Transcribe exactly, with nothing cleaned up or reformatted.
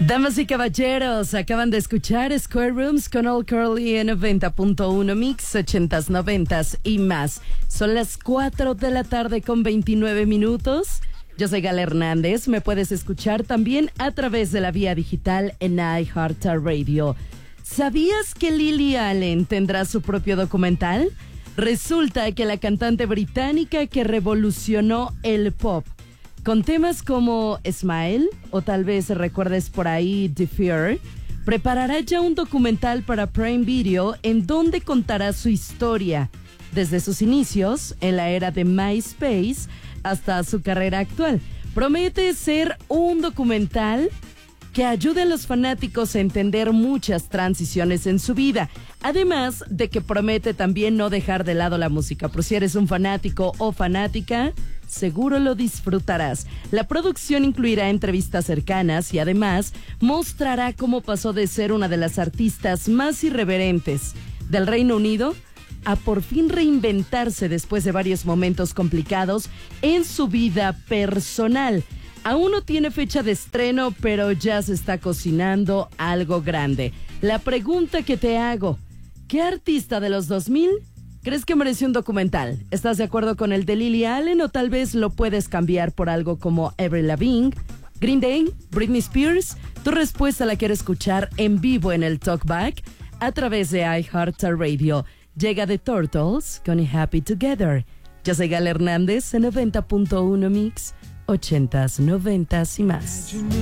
Damas y caballeros, acaban de escuchar Square Rooms con All Curly en noventa punto uno Mix, ochentas, noventas y más. Son las cuatro de la tarde con veintinueve minutos. Yo soy Gala Hernández. Me puedes escuchar también a través de la vía digital en iHeartRadio. ¿Sabías que Lily Allen tendrá su propio documental? Resulta que la cantante británica que revolucionó el pop, con temas como Smile, o tal vez recuerdes por ahí The Fear, preparará ya un documental para Prime Video en donde contará su historia, desde sus inicios en la era de MySpace hasta su carrera actual. Promete ser un documental que ayude a los fanáticos a entender muchas transiciones en su vida, además de que promete también no dejar de lado la música. Por si eres un fanático o fanática, seguro lo disfrutarás. La producción incluirá entrevistas cercanas y además mostrará cómo pasó de ser una de las artistas más irreverentes del Reino Unido a por fin reinventarse después de varios momentos complicados en su vida personal. Aún no tiene fecha de estreno, pero ya se está cocinando algo grande. La pregunta que te hago, ¿qué artista de los dos mil crees que mereció un documental? ¿Estás de acuerdo con el de Lily Allen o tal vez lo puedes cambiar por algo como Avril Lavigne, Green Day, Britney Spears? Tu respuesta la quiero escuchar en vivo en el Talkback a través de iHeartRadio. Llega The Turtles con Happy Together. Yo soy Gala Hernández en noventa punto uno Mix, ochentas, noventas y más.